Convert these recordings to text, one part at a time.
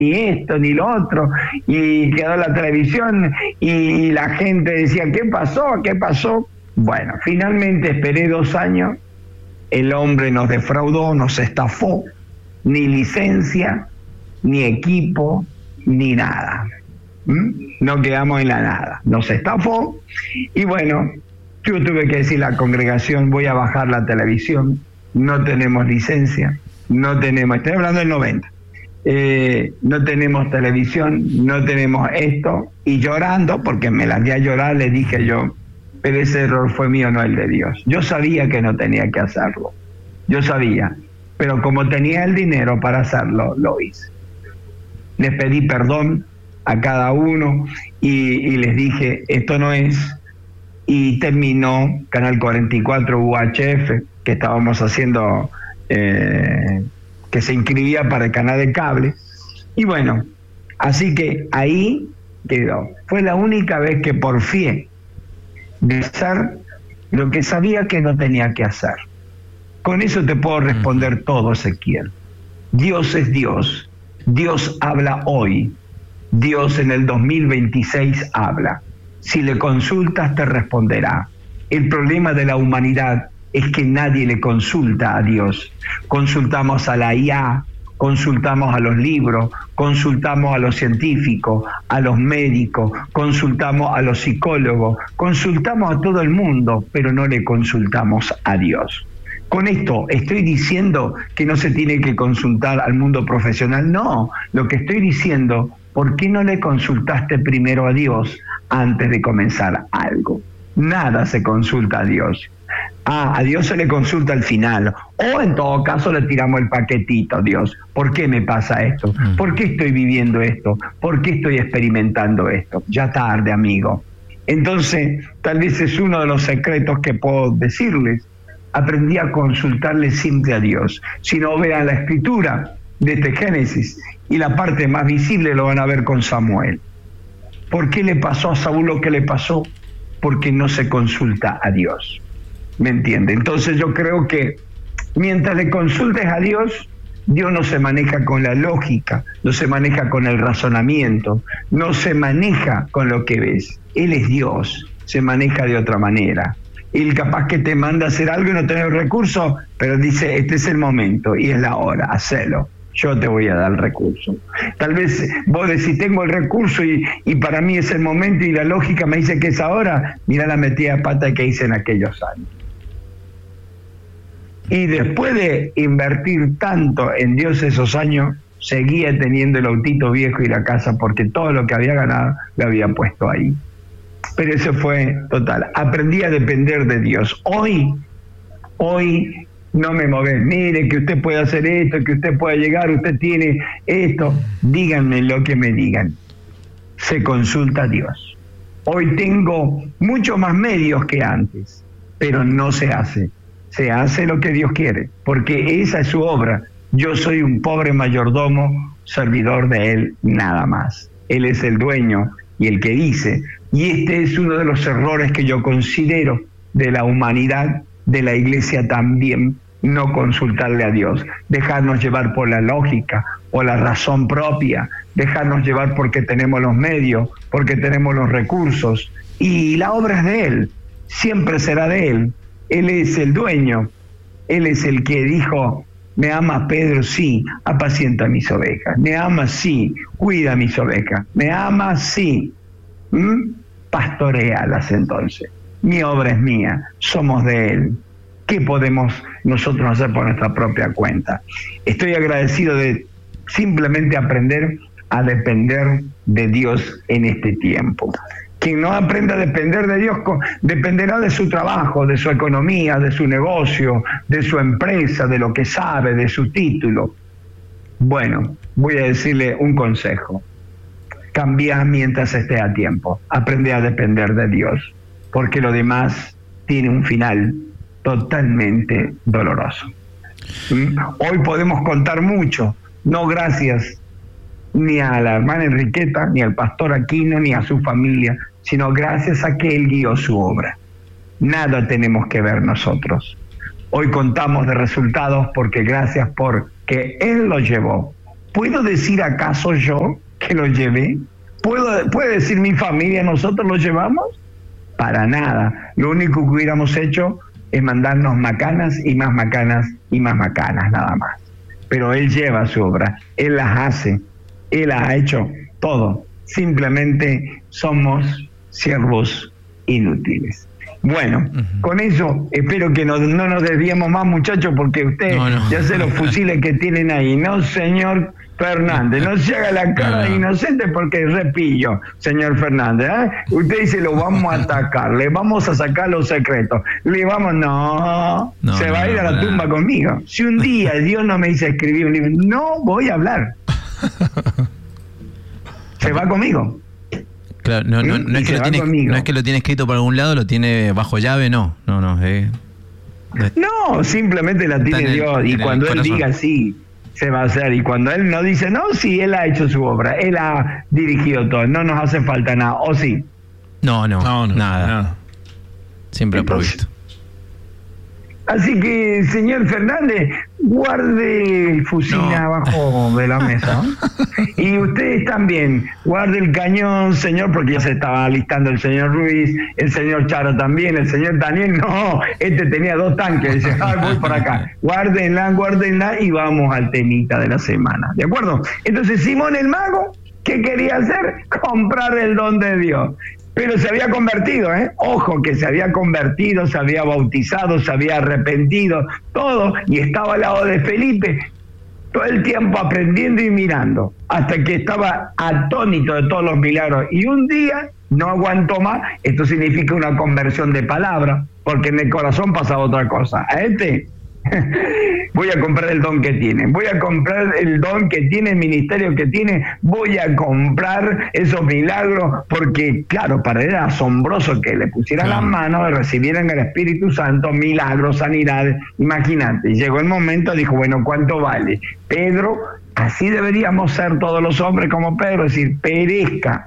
ni esto, ni lo otro, y quedó la televisión, y la gente decía, ¿qué pasó? ¿Qué pasó? Bueno, finalmente esperé 2 años, el hombre nos defraudó, nos estafó, ni licencia, ni equipo, ni nada. No quedamos en la nada, nos estafó, y bueno, yo tuve que decir a la congregación, voy a bajar la televisión, no tenemos licencia, no tenemos, estoy hablando del 90, no tenemos televisión, no tenemos esto, y llorando, porque me largué a llorar, le dije yo, pero ese error fue mío, no el de Dios. Yo sabía que no tenía que hacerlo, yo sabía, pero como tenía el dinero para hacerlo, lo hice. Les pedí perdón a cada uno y les dije, esto no es, y terminó Canal 44 UHF, que estábamos haciendo, que se inscribía para el canal de cable, y bueno, así que ahí quedó. Fue la única vez que porfié de hacer lo que sabía que no tenía que hacer. Con eso te puedo responder todo, Ezequiel. Dios es Dios, Dios habla hoy, Dios en el 2026 habla. Si le consultas te responderá. El problema de la humanidad es que nadie le consulta a Dios. Consultamos a la IA, consultamos a los libros, consultamos a los científicos, a los médicos, consultamos a los psicólogos, consultamos a todo el mundo, pero no le consultamos a Dios. Con esto, ¿estoy diciendo que no se tiene que consultar al mundo profesional? No, lo que estoy diciendo, ¿por qué no le consultaste primero a Dios antes de comenzar algo? Nada se consulta a Dios. A Dios se le consulta al final, o en todo caso le tiramos el paquetito a Dios. ¿Por qué me pasa esto? ¿Por qué estoy viviendo esto? ¿Por qué estoy experimentando esto? Ya tarde, amigo. Entonces, tal vez es uno de los secretos que puedo decirles. Aprendí a consultarle siempre a Dios. Si no, vean la escritura de este Génesis, y la parte más visible lo van a ver con Samuel. ¿Por qué le pasó a Saúl lo que le pasó? Porque no se consulta a Dios. ¿Me entiende? Entonces yo creo que mientras le consultes a Dios, Dios no se maneja con la lógica, no se maneja con el razonamiento, no se maneja con lo que ves. Él es Dios, se maneja de otra manera. Él capaz que te manda a hacer algo y no tenés recursos, pero dice, este es el momento y es la hora, hacelo. Yo te voy a dar el recurso. Tal vez vos decís, tengo el recurso y para mí es el momento y la lógica me dice que es ahora. Mirá la metida de pata que hice en aquellos años. Y después de invertir tanto en Dios esos años, seguía teniendo el autito viejo y la casa porque todo lo que había ganado lo había puesto ahí. Pero eso fue total. Aprendí a depender de Dios. Hoy no me moves. Mire que usted puede hacer esto, que usted puede llegar, usted tiene esto. Díganme lo que me digan. Se consulta a Dios. Hoy tengo mucho más medios que antes, pero no se hace. Se hace lo que Dios quiere, porque esa es su obra. Yo soy un pobre mayordomo, servidor de Él, nada más. Él es el dueño y el que dice. Y este es uno de los errores que yo considero de la humanidad, de la iglesia también, no consultarle a Dios, dejarnos llevar por la lógica o la razón propia, dejarnos llevar porque tenemos los medios, porque tenemos los recursos, y la obra es de Él, siempre será de Él. Él es el dueño, Él es el que dijo, me ama Pedro, sí, apacienta mis ovejas, me ama, sí, cuida mis ovejas, me ama, sí, pastorealas entonces, mi obra es mía, somos de Él. ¿Qué podemos nosotros hacer por nuestra propia cuenta? Estoy agradecido de simplemente aprender a depender de Dios en este tiempo. Quien no aprenda a depender de Dios dependerá de su trabajo, de su economía, de su negocio, de su empresa, de lo que sabe, de su título. Bueno, voy a decirle un consejo. Cambia mientras esté a tiempo. Aprende a depender de Dios, porque lo demás tiene un final totalmente doloroso. Hoy podemos contar mucho, no gracias ni a la hermana Enriqueta, ni al pastor Aquino, ni a su familia, sino gracias a que Él guió su obra. Nada tenemos que ver nosotros. Hoy contamos de resultados porque gracias por que Él lo llevó, ¿Puedo decir acaso yo que lo llevé? ¿Puede decir mi familia, nosotros lo llevamos? Para nada. Lo único que hubiéramos hecho es mandarnos macanas y más macanas y más macanas, nada más. Pero Él lleva su obra, Él las hace, Él ha hecho todo. Simplemente somos siervos inútiles. Bueno, con eso espero que no nos desviemos más, muchachos, porque usted ya sé los fusiles que tienen ahí. No, señor Fernández, no se haga la cara de inocente porque repillo, señor Fernández. Usted dice, lo vamos a atacar, le vamos a sacar los secretos, le vamos, se va a ir a la tumba conmigo. Si un día Dios no me dice escribir un libro, no voy a hablar. Se va conmigo. Claro, no es que lo tiene escrito por algún lado, lo tiene bajo llave, no. No, simplemente la tiene Dios, y cuando Él diga sí, se va a hacer, y cuando Él no dice no, sí, Él ha hecho su obra, Él ha dirigido todo, no nos hace falta nada, ¿o sí? No, nada. Siempre provisto. Así que, señor Fernández, guarde el fusil abajo de la mesa. Y ustedes también, guarde el cañón, señor, porque ya se estaba alistando el señor Ruiz, el señor Charo también, el señor Daniel, este tenía 2 tanques, dice, voy por acá. Guárdenla y vamos al temita de la semana, ¿de acuerdo? Entonces, Simón el mago, ¿qué quería hacer? Comprar el don de Dios. Pero se había convertido, ojo, que se había convertido, se había bautizado, se había arrepentido, todo, y estaba al lado de Felipe, todo el tiempo aprendiendo y mirando, hasta que estaba atónito de todos los milagros, y un día no aguantó más. Esto significa una conversión de palabra, porque en el corazón pasaba otra cosa. A voy a comprar el don que tiene, voy a comprar el don que tiene, el ministerio que tiene, voy a comprar esos milagros, porque claro, para él era asombroso que le pusieran las manos, recibieran el Espíritu Santo, milagros, sanidades, imagínate. Y llegó el momento, dijo, bueno, ¿cuánto vale? Pedro, así deberíamos ser todos los hombres como Pedro, es decir, perezca,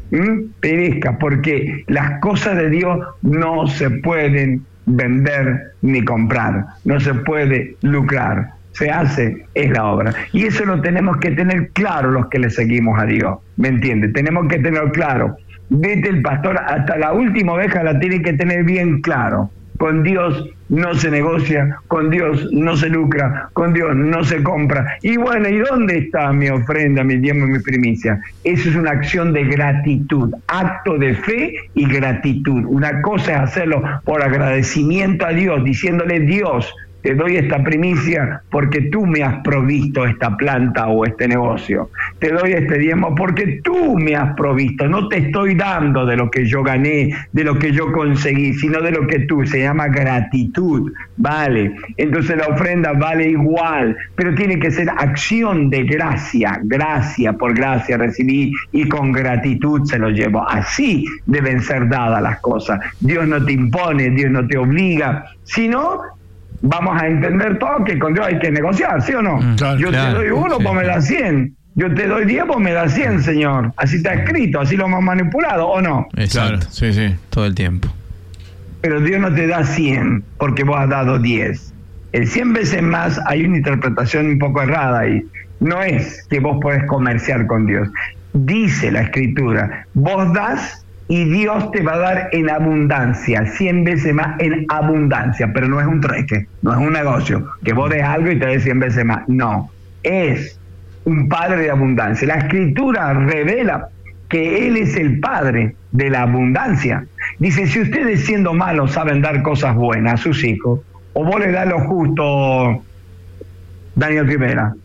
porque las cosas de Dios no se pueden vender ni comprar, no se puede lucrar, se hace, es la obra. Y eso lo tenemos que tener claro los que le seguimos a Dios, ¿me entiendes? Tenemos que tener claro. Vete, el pastor, hasta la última oveja la tiene que tener bien claro. Con Dios no se negocia, con Dios no se lucra, con Dios no se compra. Y bueno, ¿y dónde está mi ofrenda, mi diezmo y mi primicia? Eso es una acción de gratitud, acto de fe y gratitud. Una cosa es hacerlo por agradecimiento a Dios, diciéndole, Dios, te doy esta primicia porque tú me has provisto esta planta o este negocio. Te doy este diezmo porque tú me has provisto. No te estoy dando de lo que yo gané, de lo que yo conseguí, sino de lo que tú. Se llama gratitud, ¿vale? Entonces la ofrenda vale igual, pero tiene que ser acción de gracia. Gracia por gracia recibí y con gratitud se lo llevo. Así deben ser dadas las cosas. Dios no te impone, Dios no te obliga, sino... Vamos a entender todo que con Dios hay que negociar, ¿sí o no? Yo te doy 1, pues me da 100. Yo te doy 10, pues me da 100, Señor. Así está escrito, así lo hemos manipulado, ¿o no? Exacto, sí, todo el tiempo. Pero Dios no te da 100 porque vos has dado 10. El 100 veces más, hay una interpretación un poco errada ahí. No es que vos podés comerciar con Dios. Dice la Escritura, vos das... y Dios te va a dar en abundancia, 100 veces más en abundancia, pero no es un trueque, no es un negocio, que vos des algo y te des 100 veces más, no, es un Padre de abundancia. La Escritura revela que Él es el Padre de la abundancia. Dice, si ustedes siendo malos saben dar cosas buenas a sus hijos, o vos le das lo justo, Daniel Rivera.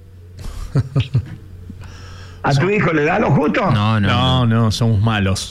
¿A tu hijo le da lo justo? No, somos malos.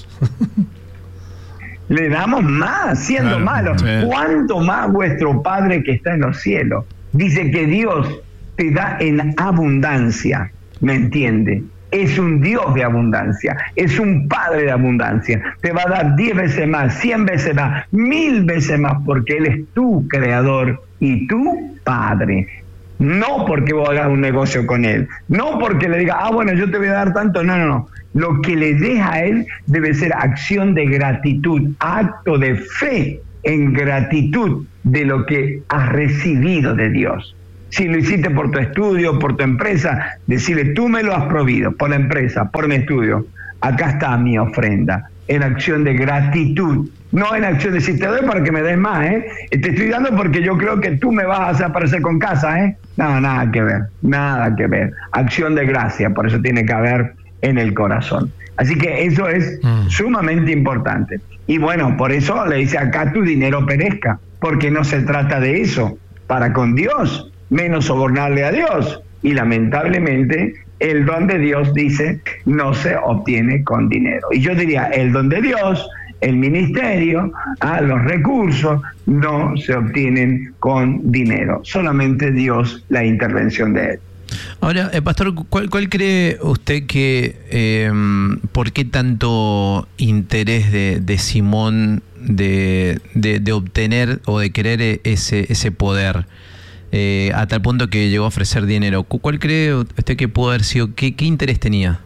Le damos más, siendo malos. Sí. ¿Cuánto más vuestro Padre que está en los cielos? Dice que Dios te da en abundancia, ¿me entiende? Es un Dios de abundancia, es un Padre de abundancia. Te va a dar 10 veces más, 100 veces más, 1000 veces más, porque Él es tu creador y tu Padre. No porque vos hagas un negocio con Él, no porque le digas, bueno, yo te voy a dar tanto, no. Lo que le des a Él debe ser acción de gratitud, acto de fe en gratitud de lo que has recibido de Dios. Si lo hiciste por tu estudio, por tu empresa, decirle, tú me lo has provisto, por la empresa, por mi estudio. Acá está mi ofrenda, en acción de gratitud. No en acción de decir, te doy para que me des más, ¿eh? Te estoy dando porque yo creo que tú me vas a hacer aparecer con casa, ¿eh? No, nada que ver, nada que ver. Acción de gracia, por eso tiene que haber en el corazón. Así que eso es sumamente importante. Y bueno, por eso le dice, acá tu dinero perezca, porque no se trata de eso, para con Dios, menos sobornarle a Dios. Y lamentablemente, el don de Dios, dice, no se obtiene con dinero. Y yo diría, el don de Dios, el ministerio, los recursos, no se obtienen con dinero. Solamente Dios, la intervención de Él. Ahora, pastor, ¿cuál cree usted que, por qué tanto interés de Simón de obtener o de querer ese poder, a tal punto que llegó a ofrecer dinero? ¿Cuál cree usted que pudo haber sido? ¿Qué interés tenía?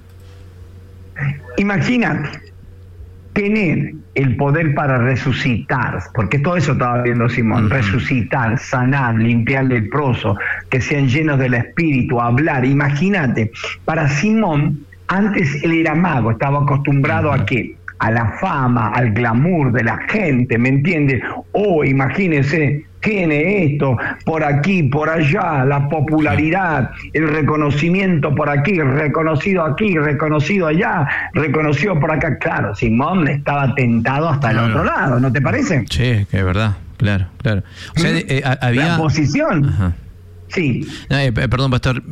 Imagínate, tener el poder para resucitar, porque todo eso estaba viendo Simón, resucitar, sanar, limpiar leproso, que sean llenos del Espíritu, hablar. Imagínate, para Simón, antes él era mago, estaba acostumbrado ¿a qué? A la fama, al glamour de la gente, ¿me entiendes? Imagínese, tiene esto, por aquí, por allá, la popularidad, el reconocimiento por aquí, reconocido allá, reconocido por acá. Claro, Simón estaba tentado hasta el otro lado, ¿no te parece? Sí, que es verdad, claro. O sea, había... La posición. Ajá. Sí. Perdón, pastor.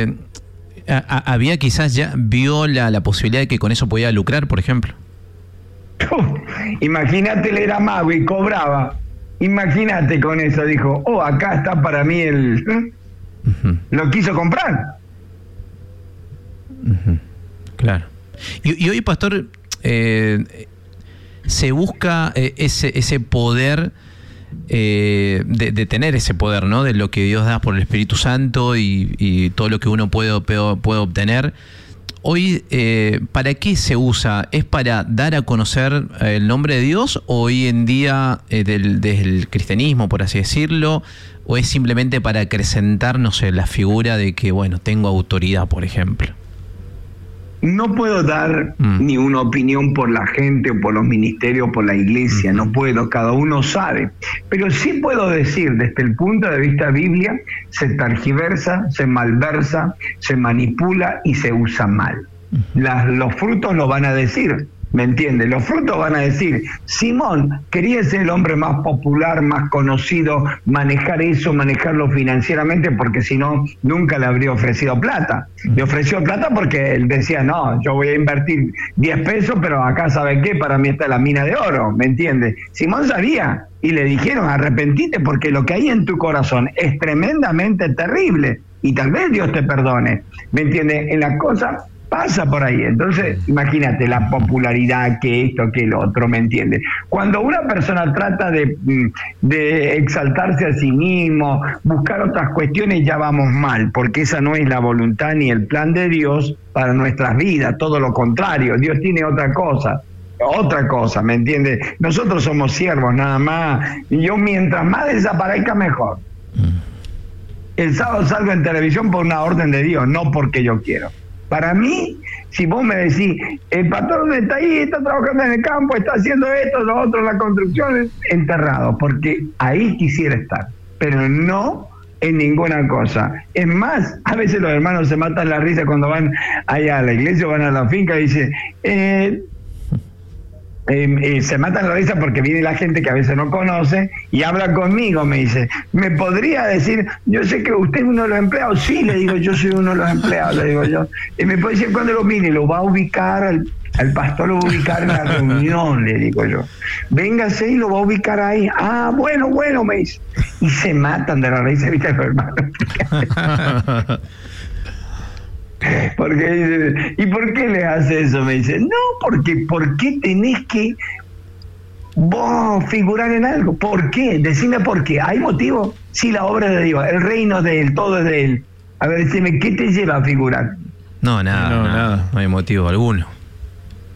Había quizás ya vio la posibilidad de que con eso podía lucrar, por ejemplo. Imagínate, él era mago y cobraba. Imagínate con eso, dijo, acá está para mí el... Lo quiso comprar. Claro. Y hoy, pastor, se busca ese poder, de tener ese poder, ¿no? De lo que Dios da por el Espíritu Santo y todo lo que uno puede obtener. Hoy, ¿para qué se usa? ¿Es para dar a conocer el nombre de Dios, o hoy en día desde el cristianismo, por así decirlo, o es simplemente para acrecentar, no sé, la figura de que, bueno, tengo autoridad, por ejemplo? No puedo dar ni una opinión por la gente, o por los ministerios, por la iglesia, no puedo, cada uno sabe. Pero sí puedo decir, desde el punto de vista Biblia, se tergiversa, se malversa, se manipula y se usa mal. Los frutos lo van a decir, ¿me entiendes? Los frutos van a decir, Simón quería ser el hombre más popular, más conocido, manejar eso, manejarlo financieramente, porque si no, nunca le habría ofrecido plata. Le ofreció plata porque él decía, no, yo voy a invertir 10 pesos, pero acá, ¿sabe qué? Para mí está la mina de oro, ¿me entiendes? Simón sabía, y le dijeron, arrepentite, porque lo que hay en tu corazón es tremendamente terrible, y tal vez Dios te perdone, ¿me entiendes? En la cosa... pasa por ahí. Entonces, imagínate la popularidad, que esto, que lo otro, ¿me entiendes? Cuando una persona trata de exaltarse a sí mismo, buscar otras cuestiones, ya vamos mal, porque esa no es la voluntad ni el plan de Dios para nuestras vidas, todo lo contrario. Dios tiene otra cosa, ¿me entiendes? Nosotros somos siervos nada más, y yo mientras más desaparezca mejor. El sábado salgo en televisión por una orden de Dios, no porque yo quiero. Para mí, si vos me decís, el patrón está ahí, está trabajando en el campo, está haciendo esto, lo otro, la construcción, enterrado, porque ahí quisiera estar, pero no en ninguna cosa. Es más, a veces los hermanos se matan la risa cuando van allá a la iglesia o van a la finca y dicen, se matan la risa porque viene la gente que a veces no conoce y habla conmigo, me dice, ¿me podría decir, yo sé que usted es uno de los empleados? Sí, le digo, yo soy uno de los empleados, le digo yo. Y me puede decir cuando lo mire, lo va a ubicar, al pastor lo va a ubicar en la reunión, le digo yo. Véngase y lo va a ubicar ahí. Ah, bueno, me dice. Y se matan de la risa, ¿viste, los hermanos? Porque dice, ¿y por qué le hace eso? Me dice, no, porque ¿por qué tenés que vos figurar en algo? ¿Por qué? Decime por qué. ¿Hay motivo? Sí, la obra de Dios, el reino de Él, todo es de Él. A ver, decime, ¿qué te lleva a figurar? No, nada. No hay motivo alguno.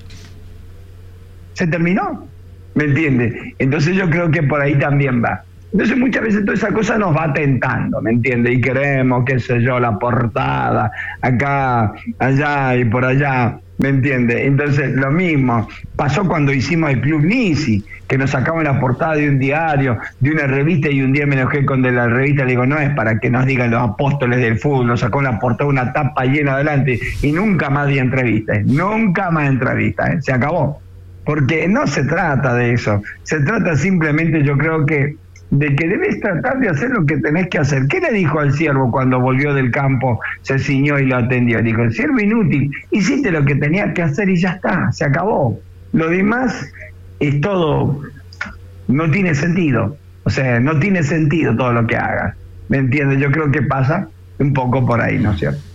¿Se terminó? ¿Me entiendes? Entonces yo creo que por ahí también va. Entonces muchas veces toda esa cosa nos va tentando, ¿me entiendes? Y queremos, qué sé yo, la portada, acá, allá y por allá, ¿me entiendes? Entonces lo mismo pasó cuando hicimos el Club Nisi, que nos sacaban la portada de un diario, de una revista, y un día me enojé con de la revista, le digo, no es para que nos digan los apóstoles del fútbol, nos sacó la portada, una tapa llena adelante, y nunca más di entrevistas, se acabó. Porque no se trata de eso, se trata simplemente, yo creo que, de que debes tratar de hacer lo que tenés que hacer. ¿Qué le dijo al siervo cuando volvió del campo, se ciñó y lo atendió? Dijo, el siervo inútil, hiciste lo que tenías que hacer y ya está, se acabó. Lo demás es todo, no tiene sentido. O sea, no tiene sentido todo lo que hagas. ¿Me entiendes? Yo creo que pasa un poco por ahí, ¿no es cierto?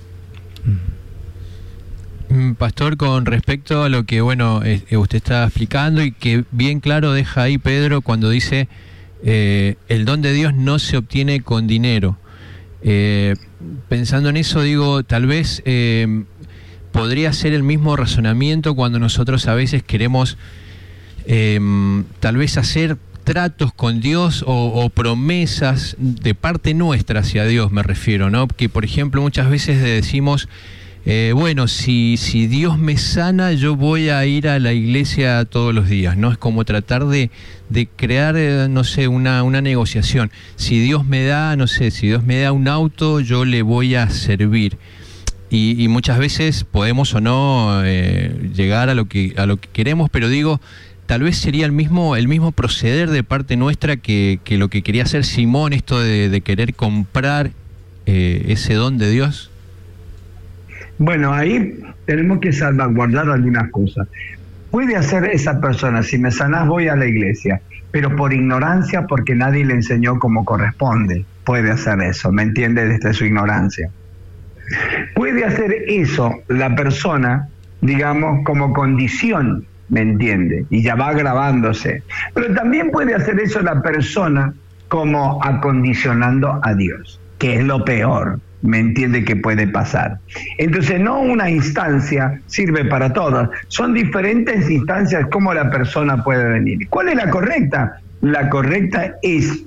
Pastor, con respecto a lo que, bueno, usted está explicando y que bien claro deja ahí Pedro cuando dice... el don de Dios no se obtiene con dinero. Pensando en eso, digo, tal vez podría ser el mismo razonamiento cuando nosotros a veces queremos tal vez hacer tratos con Dios o promesas de parte nuestra hacia Dios, me refiero, ¿no? Que por ejemplo muchas veces decimos, bueno, si Dios me sana, yo voy a ir a la iglesia todos los días, ¿no? Es como tratar de crear, no sé, una negociación. Si Dios me da, no sé, si Dios me da un auto, yo le voy a servir. Y muchas veces podemos o no llegar a lo que queremos, pero digo, tal vez sería el mismo proceder de parte nuestra que lo que quería hacer Simón, esto de querer comprar ese don de Dios. Bueno, ahí tenemos que salvaguardar algunas cosas. Puede hacer esa persona, si me sanás voy a la iglesia, pero por ignorancia, porque nadie le enseñó como corresponde. Puede hacer eso, ¿me entiende? Desde su ignorancia. Puede hacer eso la persona, digamos, como condición, ¿me entiende? Y ya va agravándose. Pero también puede hacer eso la persona como acondicionando a Dios, que es lo peor. ¿Me entiende? Que puede pasar. Entonces, no una instancia sirve para todas. Son diferentes instancias como la persona puede venir. ¿Cuál es la correcta? La correcta es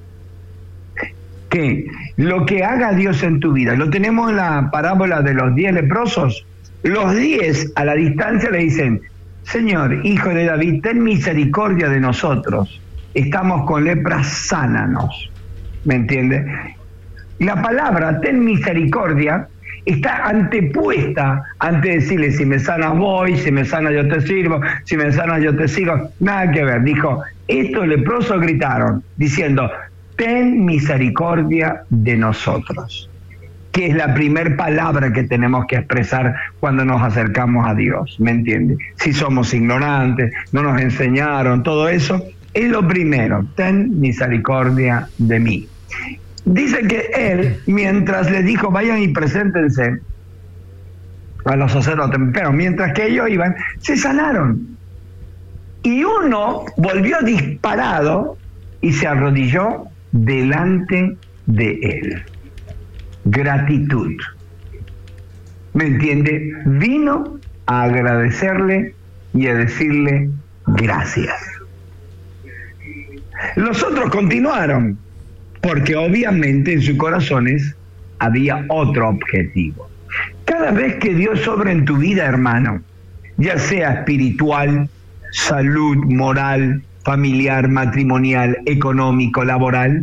que lo que haga Dios en tu vida, lo tenemos en la parábola de los 10 leprosos. Los 10 a la distancia le dicen, Señor, hijo de David, ten misericordia de nosotros. Estamos con lepra, sánanos. ¿Me entiende? La palabra ten misericordia está antepuesta antes de decirle si me sanas voy, si me sanas yo te sirvo, si me sanas yo te sigo. Nada que ver. Dijo, estos leprosos gritaron diciendo ten misericordia de nosotros, que es la primer palabra que tenemos que expresar cuando nos acercamos a Dios. ¿Me entiende? Si somos ignorantes, no nos enseñaron, todo eso es lo primero. Ten misericordia de mí. Dice que él, mientras les dijo, vayan y preséntense a los sacerdotes, pero mientras que ellos iban, se sanaron. Y uno volvió disparado y se arrodilló delante de él. Gratitud. ¿Me entiende? Vino a agradecerle y a decirle gracias. Los otros continuaron, porque obviamente en sus corazones había otro objetivo. Cada vez que Dios obra en tu vida, hermano, ya sea espiritual, salud, moral, familiar, matrimonial, económico, laboral,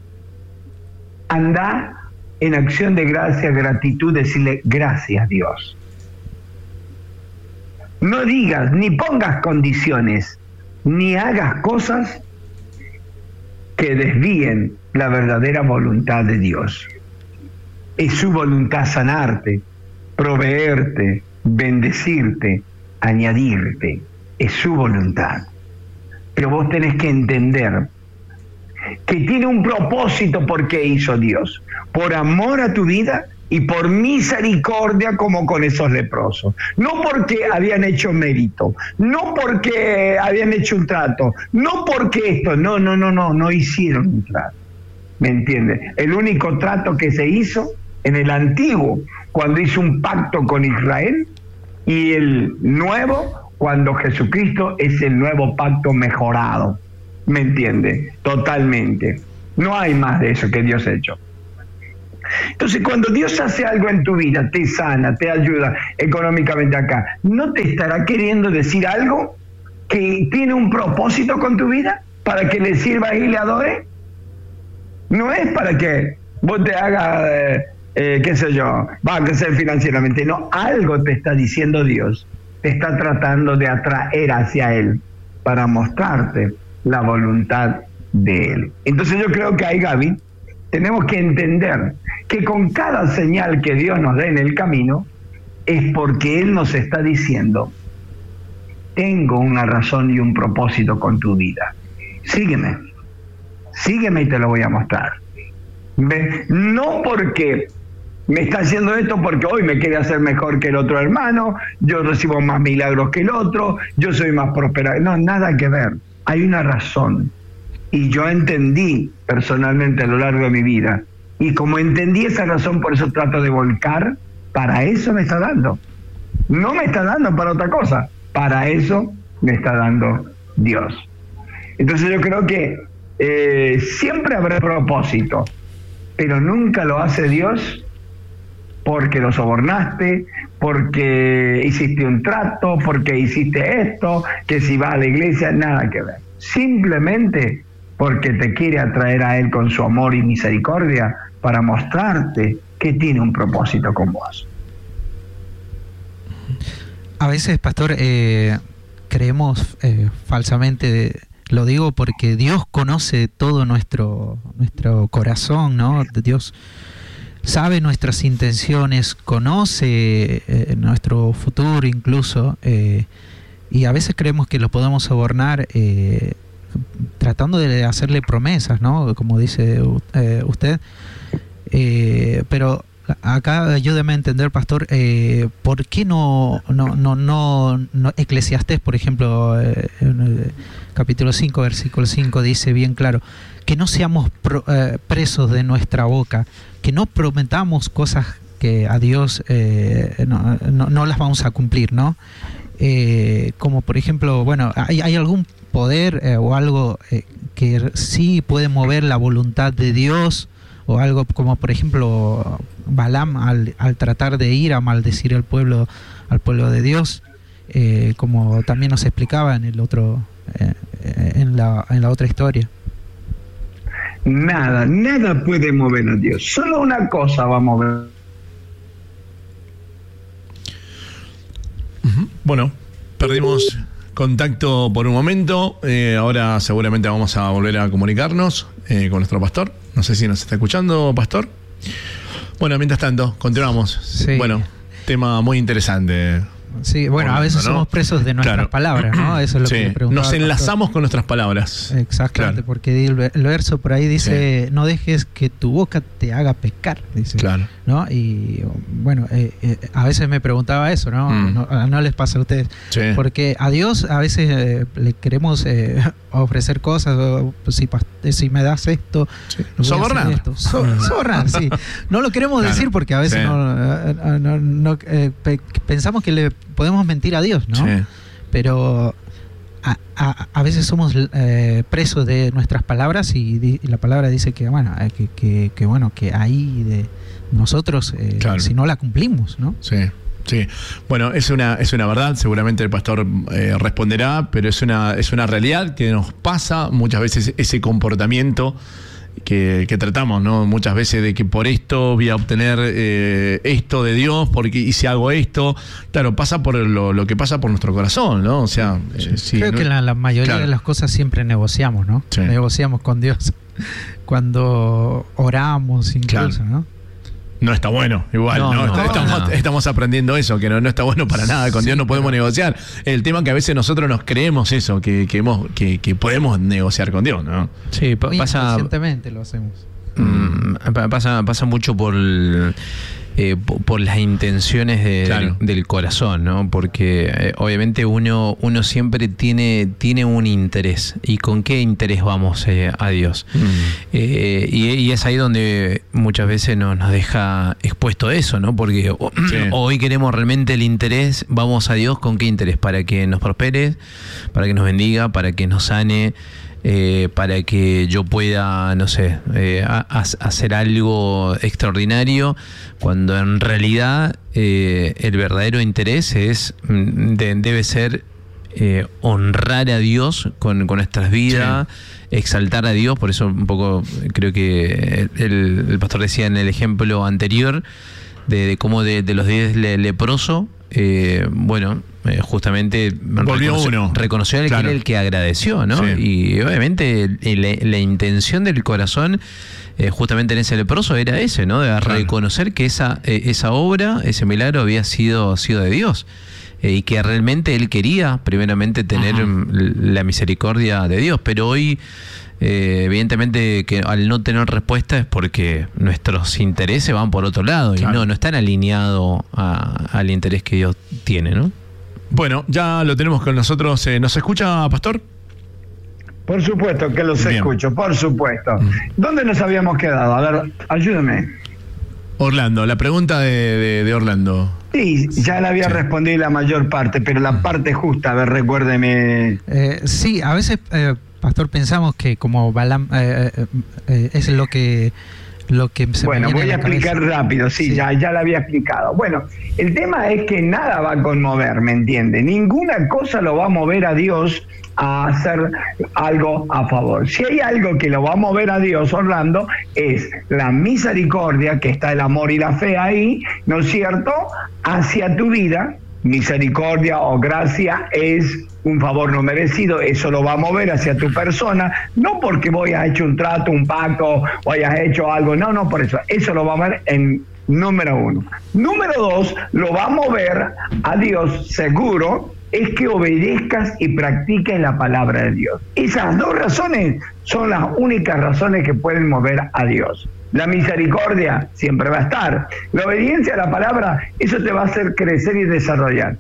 anda en acción de gracia, gratitud, decirle gracias, Dios. No digas, ni pongas condiciones, ni hagas cosas que desvíen la verdadera voluntad de Dios. Es su voluntad sanarte, proveerte, bendecirte, añadirte. Es su voluntad. Pero vos tenés que entender que tiene un propósito por qué hizo Dios. Por amor a tu vida y por misericordia como con esos leprosos. No porque habían hecho mérito, no porque habían hecho un trato, no porque esto, no hicieron un trato. ¿Me entiendes? El único trato que se hizo en el antiguo, cuando hizo un pacto con Israel, y el nuevo, cuando Jesucristo es el nuevo pacto mejorado. ¿Me entiende? Totalmente. No hay más de eso que Dios ha hecho. Entonces, cuando Dios hace algo en tu vida, te sana, te ayuda económicamente acá, ¿no te estará queriendo decir algo que tiene un propósito con tu vida para que le sirvas y le adores? No es para que vos te hagas, qué sé yo, va a crecer financieramente. No, algo te está diciendo Dios. Te está tratando de atraer hacia Él para mostrarte la voluntad de Él. Entonces yo creo que ahí, Gaby, tenemos que entender que con cada señal que Dios nos dé en el camino es porque Él nos está diciendo: tengo una razón y un propósito con tu vida. Sígueme y te lo voy a mostrar. ¿Ves? No porque me está haciendo esto porque hoy me quiere hacer mejor que el otro hermano, yo recibo más milagros que el otro, yo soy más próspera. No, nada que ver. Hay una razón. Y yo entendí personalmente a lo largo de mi vida. Y como entendí esa razón, por eso trato de volcar. Para eso me está dando. No me está dando para otra cosa. Para eso me está dando Dios. Entonces yo creo que siempre habrá propósito, pero nunca lo hace Dios porque lo sobornaste, porque hiciste un trato, porque hiciste esto, que si vas a la iglesia, nada que ver. Simplemente porque te quiere atraer a Él con su amor y misericordia para mostrarte que tiene un propósito con vos. A veces, pastor, creemos falsamente, lo digo porque Dios conoce todo nuestro corazón, ¿no? Dios sabe nuestras intenciones, conoce nuestro futuro incluso, y a veces creemos que lo podemos sobornar tratando de hacerle promesas, ¿no? Como dice usted, pero acá ayúdeme a entender, pastor, ¿por qué no Eclesiastés, por ejemplo, en el capítulo 5, versículo 5, dice bien claro, que no seamos presos de nuestra boca, que no prometamos cosas que a Dios no las vamos a cumplir, ¿no? Como por ejemplo, bueno, ¿hay algún poder o algo que sí puede mover la voluntad de Dios? O algo como por ejemplo Balaam al tratar de ir a maldecir al pueblo de Dios, como también nos explicaba en el otro en la otra historia. Nada puede mover a Dios. Solo una cosa va a mover. Bueno, perdimos contacto por un momento. Ahora seguramente vamos a volver a comunicarnos con nuestro pastor. No sé si nos está escuchando, pastor. Bueno, mientras tanto, continuamos. Sí. Bueno, tema muy interesante. Sí, bueno, a veces somos presos de nuestras palabras, ¿no? Eso es lo que le preguntaba. Nos enlazamos con nuestras palabras. Exactamente, claro. Porque el verso por ahí dice, no dejes que tu boca te haga pecar, dice. Claro. ¿No? Y bueno, a veces me preguntaba eso, ¿no? No les pasa a ustedes. Sí. Porque a Dios a veces le queremos ofrecer cosas, si me das esto, sobornar. Sobornar, sí. No lo queremos decir porque a veces pensamos que le podemos mentir a Dios, ¿no? Sí. Pero a veces somos presos de nuestras palabras y la palabra dice que bueno, que ahí de nosotros si no la cumplimos, ¿no? Sí. Sí, bueno, es una verdad, seguramente el pastor responderá, pero es una realidad que nos pasa muchas veces ese comportamiento que tratamos, ¿no? Muchas veces de que por esto voy a obtener esto de Dios, porque y si hago esto, claro, pasa por lo que pasa por nuestro corazón, ¿no? O sea, creo que la mayoría de las cosas siempre negociamos, ¿no? Sí. Negociamos con Dios cuando oramos incluso, ¿no? No está bueno, igual, estamos aprendiendo eso, que no está bueno para nada, con Dios no podemos negociar. El tema que a veces nosotros nos creemos eso, que podemos negociar con Dios, ¿no? Sí, inconscientemente lo hacemos. Pasa mucho por las intenciones del corazón, ¿no? Porque obviamente uno siempre tiene un interés. ¿Y con qué interés vamos a Dios? Y es ahí donde muchas veces nos deja expuesto eso, ¿no? Porque hoy queremos realmente el interés, vamos a Dios ¿con qué interés? Para que nos prospere, para que nos bendiga, para que nos sane. para que yo pueda, no sé, hacer algo extraordinario, cuando en realidad el verdadero interés debe ser honrar a Dios con nuestras vidas, exaltar a Dios. Por eso un poco creo que el pastor decía en el ejemplo anterior de cómo de los 10 leprosos, justamente reconoció que era el que agradeció, ¿no? Y obviamente la intención del corazón justamente en ese leproso era ese, ¿no? De reconocer que esa obra, ese milagro había sido de Dios, y que realmente él quería primeramente tener la misericordia de Dios. Pero hoy evidentemente que al no tener respuesta es porque nuestros intereses van por otro lado, y no están alineados al interés que Dios tiene, ¿no? Bueno, ya lo tenemos con nosotros. ¿Nos escucha, pastor? Por supuesto que los escucho, por supuesto. ¿Dónde nos habíamos quedado? A ver, ayúdame. Orlando, la pregunta de Orlando. Sí, ya la había respondido la mayor parte, pero la parte justa, a ver, recuérdeme. Sí, a veces, pastor, pensamos que como Balaam es lo que se Bueno, voy a explicar rápido, ya la había explicado. Bueno, el tema es que nada va a conmover, ¿me entiende? Ninguna cosa lo va a mover a Dios a hacer algo a favor. Si hay algo que lo va a mover a Dios, Orlando, es la misericordia, que está el amor y la fe ahí, ¿no es cierto?, hacia tu vida. Misericordia o gracia es un favor no merecido, eso lo va a mover hacia tu persona, no porque vos hayas hecho un trato, un pacto, o hayas hecho algo, no por eso lo va a mover en número 1. Número 2, lo va a mover a Dios seguro, es que obedezcas y practiques la palabra de Dios. Esas 2 razones son las únicas razones que pueden mover a Dios. La misericordia siempre va a estar. La obediencia a la palabra, eso te va a hacer crecer y desarrollar.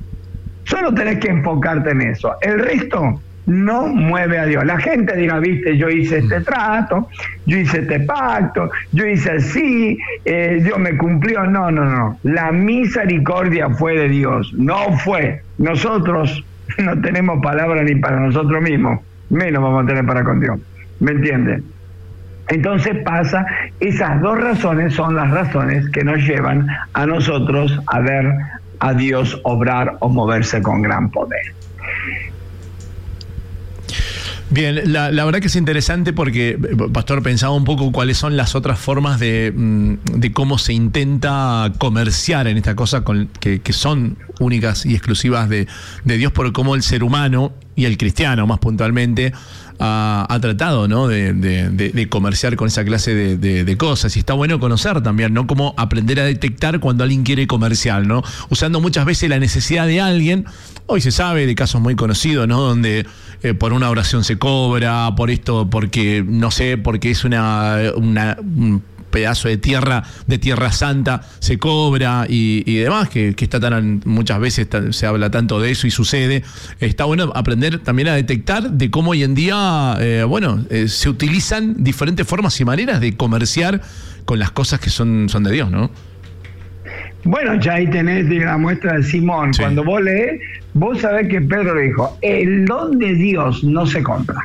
Solo tenés que enfocarte en eso. El resto no mueve a Dios. La gente dirá, viste, yo hice este trato, yo hice este pacto, yo hice así, Dios me cumplió. No. La misericordia fue de Dios, no fue. Nosotros no tenemos palabra ni para nosotros mismos, menos vamos a tener para con Dios. ¿Me entienden? Entonces pasa, esas 2 razones son las razones que nos llevan a nosotros a ver a Dios obrar o moverse con gran poder. Bien, la verdad que es interesante porque, pastor, pensaba un poco cuáles son las otras formas de cómo se intenta comerciar en esta cosa que son únicas y exclusivas de Dios, por cómo el ser humano y el cristiano más puntualmente ha tratado, ¿no?, de comerciar con esa clase de cosas. Y está bueno conocer también, ¿no?, cómo aprender a detectar cuando alguien quiere comercial, ¿no?, usando muchas veces la necesidad de alguien. Hoy se sabe de casos muy conocidos, ¿no?, donde por una oración se cobra, por esto, porque, no sé, porque es un pedazo de tierra santa, se cobra y demás, que está muchas veces se habla tanto de eso y sucede. Está bueno aprender también a detectar de cómo hoy en día se utilizan diferentes formas y maneras de comerciar con las cosas que son de Dios, ¿no? Bueno, ya ahí tenés la muestra de Simón. Sí. Cuando vos lees, vos sabés que Pedro dijo, el don de Dios no se compra.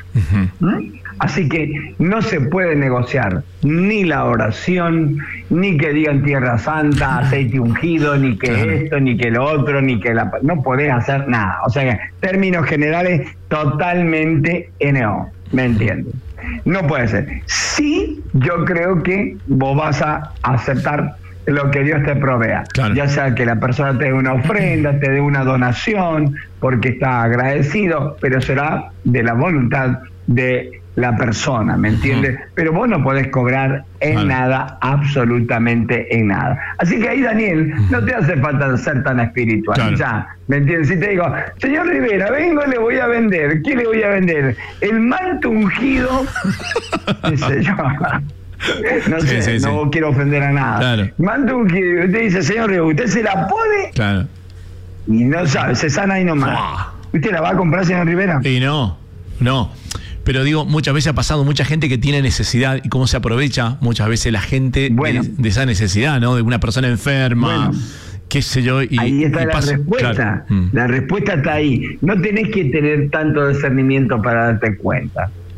Así que no se puede negociar ni la oración, ni que digan tierra santa, aceite ungido, ni que esto, ni que lo otro, ni que no podés hacer nada. O sea, términos generales totalmente NO, ¿me entiendes? No puede ser. Sí, yo creo que vos vas a aceptar lo que Dios te provea, ya sea que la persona te dé una ofrenda, te dé una donación, porque está agradecido, pero será de la voluntad de la persona, ¿me entiendes? Pero vos no podés cobrar en nada, absolutamente en nada. Así que ahí, Daniel, no te hace falta ser tan espiritual, ya, ¿me entiendes? Si te digo, señor Rivera, vengo, le voy a vender, ¿qué le voy a vender? El manto ungido, qué sé yo. No sé, no quiero ofender a nada. Manda que usted dice, señor Río, ¿usted se la pone? Y no sabe, se sana ahí nomás. ¿Usted la va a comprar, señor Rivera? Y no. Pero digo, muchas veces ha pasado mucha gente que tiene necesidad y cómo se aprovecha muchas veces la gente de esa necesidad, ¿no? De una persona enferma. Qué sé yo. Ahí está la respuesta. La respuesta está ahí. No tenés que tener tanto discernimiento para darte cuenta.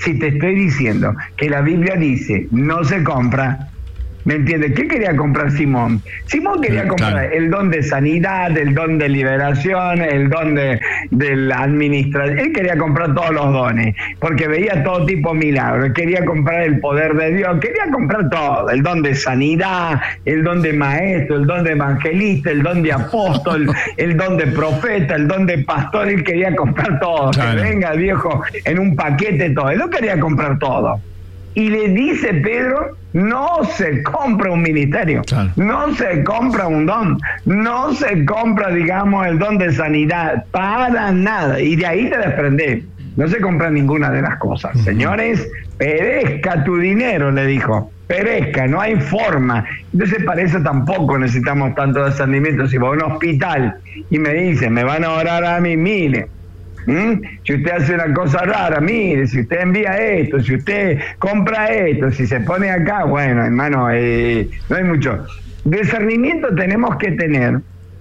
si te estoy diciendo que la Biblia dice, no se compra? ¿Me entiendes? ¿Qué quería comprar Simón? Simón quería comprar el don de sanidad, el don de liberación, el don de la administración. Él quería comprar todos los dones, porque veía todo tipo de milagros. Quería comprar el poder de Dios, quería comprar todo. El don de sanidad, el don de maestro, el don de evangelista, el don de apóstol, el don de profeta, el don de pastor. Él quería comprar todo. Que venga, viejo, en un paquete todo. Él lo quería comprar todo. Y le dice Pedro, no se compra un ministerio, no se compra un don, no se compra, digamos, el don de sanidad, para nada. Y de ahí te desprendés. No se compra ninguna de las cosas. Señores, perezca tu dinero, le dijo. Perezca, no hay forma. Entonces para eso tampoco necesitamos tanto discernimiento. Si voy a un hospital y me dicen, me van a orar a mí, mire, si usted hace una cosa rara, mire, si usted envía esto, si usted compra esto, si se pone acá, bueno, hermano, no hay mucho. Discernimiento tenemos que tener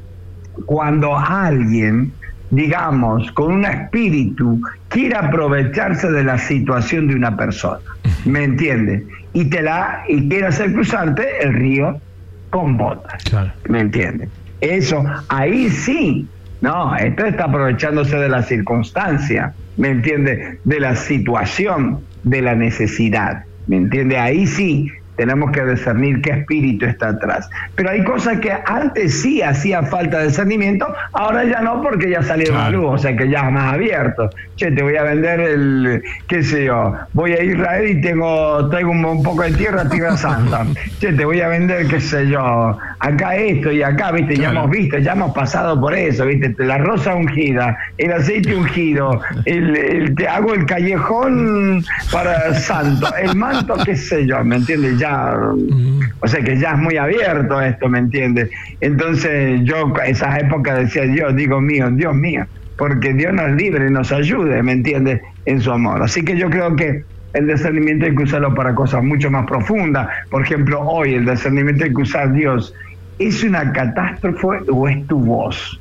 cuando alguien, digamos, con un espíritu, quiere aprovecharse de la situación de una persona, ¿me entiende? Y quiere hacer cruzarte el río con botas, ¿me entiende? Eso, ahí sí. No, esto está aprovechándose de la circunstancia, ¿me entiende? De la situación, de la necesidad, ¿me entiende? Ahí sí tenemos que discernir qué espíritu está atrás. Pero hay cosas que antes sí hacía falta de discernimiento, ahora ya no, porque ya salieron a luz, o sea que ya es más abierto. Che, te voy a vender qué sé yo, voy a Israel y traigo un poco de tierra santa. Che, te voy a vender, qué sé yo, acá esto y acá, viste, ya hemos visto, ya hemos pasado por eso, viste, la rosa ungida, el aceite ungido, te hago el callejón para santo, el manto, qué sé yo, ¿me entiendes? Ya, o sea que ya es muy abierto esto, ¿me entiendes? Entonces yo esas épocas decía Dios mío, porque Dios nos libre, nos ayude, ¿me entiendes? En su amor. Así que yo creo que el discernimiento hay que usarlo para cosas mucho más profundas. Por ejemplo, hoy el discernimiento hay que usar Dios. ¿Es una catástrofe o es tu voz?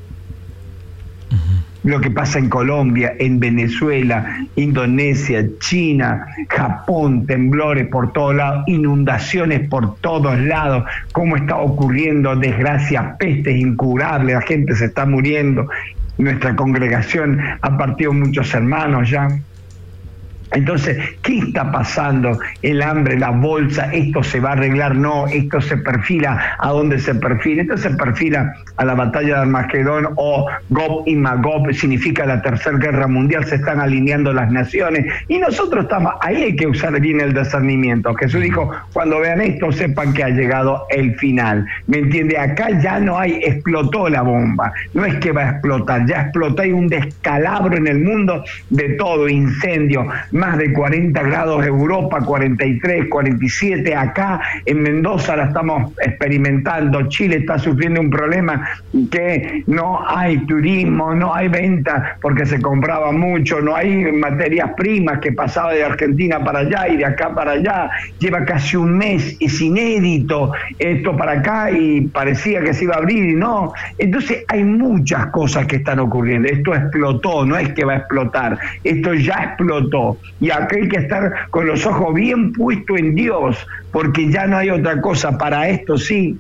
Lo que pasa en Colombia, en Venezuela, Indonesia, China, Japón, temblores por todos lados, inundaciones por todos lados, cómo está ocurriendo desgracias, pestes incurables, la gente se está muriendo. Nuestra congregación ha partido muchos hermanos ya. Entonces, ¿qué está pasando? El hambre, la bolsa, ¿esto se va a arreglar? No, esto se perfila. ¿A dónde se perfila? Esto se perfila a la batalla de Armagedón, o Gog y Magog, significa la tercera guerra mundial, se están alineando las naciones y nosotros estamos, ahí hay que usar bien el discernimiento. Jesús dijo, cuando vean esto sepan que ha llegado el final, ¿me entiende? Acá ya no hay, explotó la bomba, no es que va a explotar, ya explotó, hay un descalabro en el mundo de todo, incendio, más de 40 grados Europa, 43, 47, acá en Mendoza la estamos experimentando, Chile está sufriendo un problema que no hay turismo, no hay venta porque se compraba mucho, no hay materias primas, que pasaba de Argentina para allá y de acá para allá, lleva casi un mes, es inédito esto para acá y parecía que se iba a abrir y no, entonces hay muchas cosas que están ocurriendo, esto explotó, no es que va a explotar, esto ya explotó. Y acá hay que estar con los ojos bien puestos en Dios, porque ya no hay otra cosa. Para esto sí,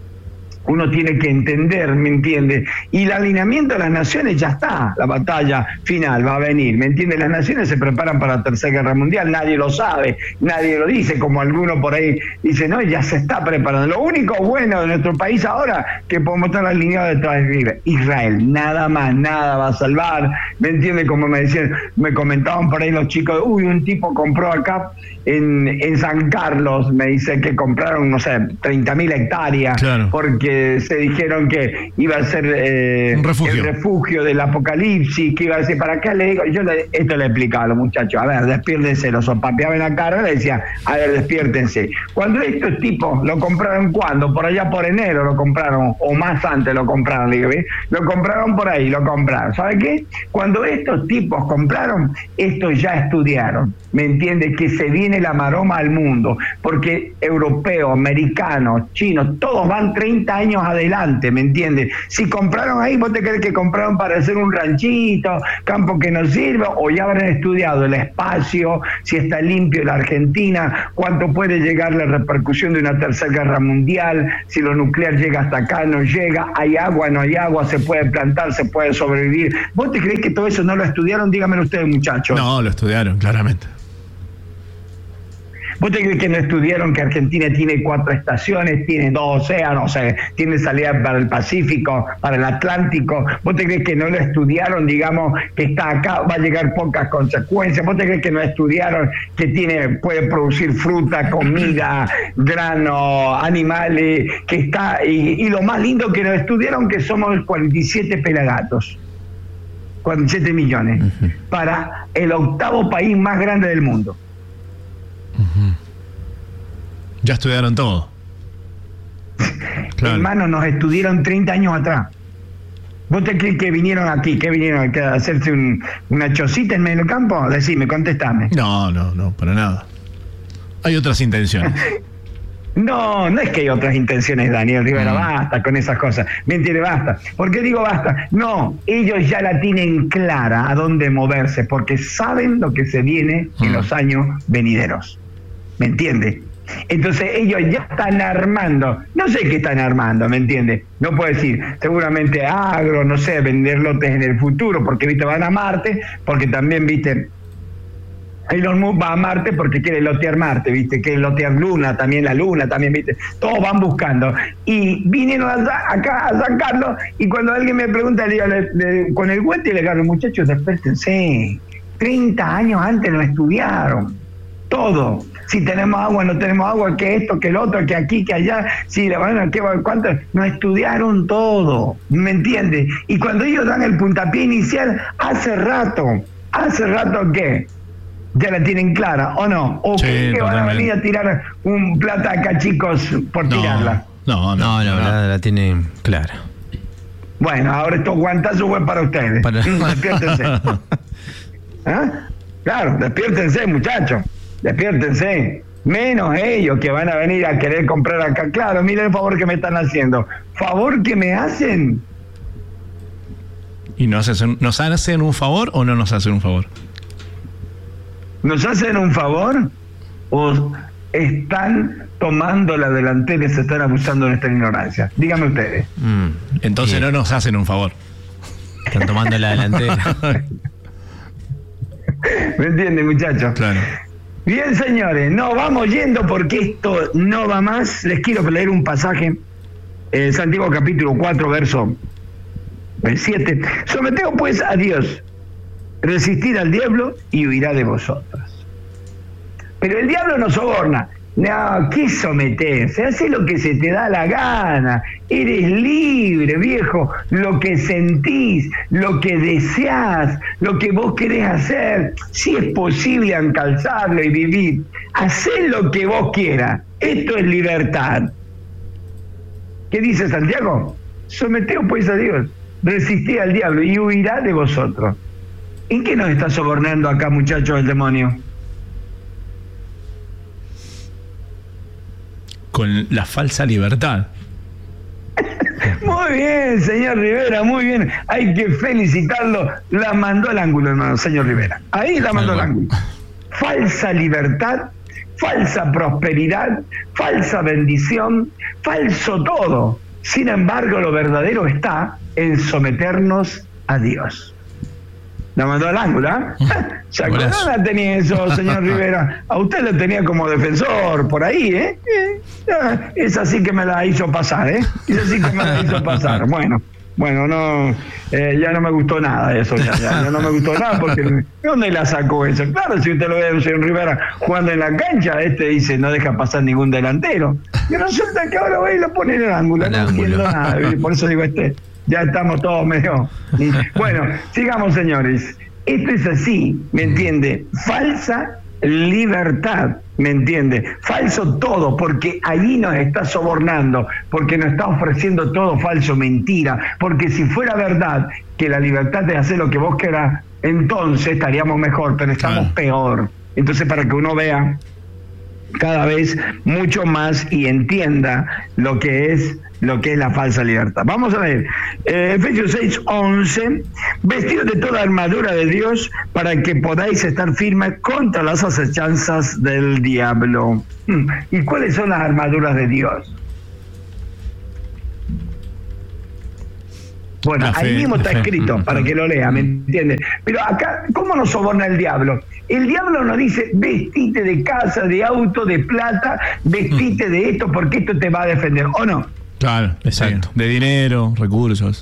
uno tiene que entender, ¿me entiende? Y el alineamiento de las naciones ya está, la batalla final va a venir, ¿me entiende? Las naciones se preparan para la tercera guerra mundial, nadie lo sabe, nadie lo dice, como alguno por ahí dice, no, ya se está preparando. Lo único bueno de nuestro país ahora que podemos estar alineados detrás de Israel, nada más, nada va a salvar, ¿me entiende? Como me decían, me comentaban por ahí los chicos, un tipo compró acá en San Carlos, me dice que compraron, no sé, 30.000 hectáreas, porque se dijeron que iba a ser el refugio del apocalipsis, que iba a ser para acá. Le digo, esto le explicaba a los muchachos, a ver, despiértense, los sopapeaba en la cara, le decía, a ver, despiértense. Cuando estos tipos lo compraron, ¿cuándo? Por allá por enero lo compraron, o más antes lo compraron, le digo, ¿ves? Lo compraron por ahí, lo compraron. ¿Sabe qué? Cuando estos tipos compraron, estos ya estudiaron, ¿me entiende? Que se viene la maroma al mundo, porque europeos, americanos, chinos, todos van 30 años adelante, ¿me entiendes? Si compraron ahí, ¿vos te crees que compraron para hacer un ranchito, campo que no sirve? O ya habrán estudiado el espacio, si está limpio la Argentina, cuánto puede llegar la repercusión de una tercera guerra mundial, si lo nuclear llega hasta acá, no llega, hay agua, no hay agua, se puede plantar, se puede sobrevivir. ¿Vos te crees que todo eso no lo estudiaron? Díganmelo ustedes, muchachos. No, lo estudiaron, claramente. ¿Vos te crees que no estudiaron que Argentina tiene 4 estaciones, tiene 2 océanos, tiene salida para el Pacífico, para el Atlántico? ¿Vos te crees que no lo estudiaron, digamos, que está acá, va a llegar pocas consecuencias? ¿Vos te crees que no estudiaron que puede producir fruta, comida, grano, animales, que está, y lo más lindo que no estudiaron que somos 47 pelagatos, 47 millones, para el 8º país más grande del mundo. Ya estudiaron todo. Claro. Hermano, nos estudiaron 30 años atrás. ¿Vos te crees que vinieron aquí? ¿Que vinieron a hacerse una chocita en medio del campo? Decime, contestame. No, para nada. Hay otras intenciones. No es que hay otras intenciones, Daniel Rivera, basta con esas cosas. ¿Me entiendes? Basta. ¿Por qué digo basta? No, ellos ya la tienen clara a dónde moverse, porque saben lo que se viene en los años venideros. ¿Me entiendes? Entonces ellos ya están armando, no sé qué están armando, ¿me entiendes? No puedo decir, seguramente agro, no sé, vender lotes en el futuro, porque viste, van a Marte, porque también, viste, Elon Musk va a Marte porque quiere lotear Marte, ¿viste? Quiere lotear Luna, también la Luna, también, ¿viste? Todos van buscando. Y vinieron acá a San Carlos, y cuando alguien me pregunta, le digo, con el guante le agarro, muchachos, despiértense. 30 años antes lo estudiaron. Todo. Si tenemos agua, no tenemos agua, que esto, que el otro, que aquí, que allá. Sí, bueno, ¿cuánto? Nos estudiaron todo. ¿Me entiendes? Y cuando ellos dan el puntapié inicial, hace rato, ¿qué? Ya la tienen clara, ¿o no? ¿O sí, que van a venir a tirar un plata acá, chicos, por tirarla? No, la tienen clara. Bueno, ahora estos guantazos fue para ustedes. Despiértense. ¿Ah? Claro, despiértense, muchachos. Despiértense. Menos ellos que van a venir a querer comprar acá. Claro, miren el favor que me están haciendo. ¿Favor que me hacen? ¿Y nos hacen un favor o no nos hacen un favor? ¿Nos hacen un favor o están tomando la delantera y se están abusando de nuestra ignorancia? Díganme ustedes. Entonces no nos hacen un favor. Están tomando la delantera. ¿Me entienden, muchachos? Claro. Bien, señores, nos vamos yendo porque esto no va más. Les quiero leer un pasaje. Santiago capítulo 4, verso 7. Someteos pues a Dios. Resistir al diablo y huirá de vosotros. Pero el diablo nos soborna. No, ¿qué someterse? Hace lo que se te da la gana. Eres libre, viejo. Lo que sentís, lo que deseás, lo que vos querés hacer. Si es posible encalzarlo y vivir. Hacé lo que vos quieras. Esto es libertad. ¿Qué dice Santiago? Someteos pues a Dios. Resistid al diablo y huirá de vosotros. ¿En qué nos está sobornando acá, muchachos, el demonio? Con la falsa libertad. Muy bien, señor Rivera, muy bien. Hay que felicitarlo. La mandó al ángulo, hermano, señor Rivera. Ahí la mandó al ángulo. Falsa libertad, falsa prosperidad, falsa bendición, falso todo. Sin embargo, lo verdadero está en someternos a Dios. La mandó al ángulo, ¿eh? ¿Se acuerdan? La tenía eso, señor Rivera. A usted lo tenía como defensor por ahí, ¿eh? Esa sí que me la hizo pasar, ¿eh? Esa sí que me la hizo pasar. Bueno, no, ya no me gustó nada eso, ya no me gustó nada porque ¿de dónde la sacó eso? Claro, si usted lo ve a señor Rivera jugando en la cancha, dice no deja pasar ningún delantero. Y resulta que ahora va y lo pone en el ángulo, no entiendo nada. Por eso digo ya estamos todos medio... Bueno, sigamos, señores. Esto es así, ¿me entiende? Falsa libertad, ¿me entiende? Falso todo, porque allí nos está sobornando, porque nos está ofreciendo todo falso, mentira. Porque si fuera verdad que la libertad de hacer lo que vos querás, entonces estaríamos mejor, pero estamos peor. Entonces, para que uno vea cada vez mucho más y entienda lo que es la falsa libertad. Vamos a ver, Efesios 6:11, vestidos de toda armadura de Dios para que podáis estar firmes contra las acechanzas del diablo. ¿Y cuáles son las armaduras de Dios? Bueno, ahí mismo está escrito para que lo lea, ¿me entiendes? Pero acá, ¿cómo nos soborna el diablo? El diablo nos dice, vestite de casa, de auto, de plata, vestite de esto porque esto te va a defender, ¿o no? Claro, exacto. De dinero, recursos.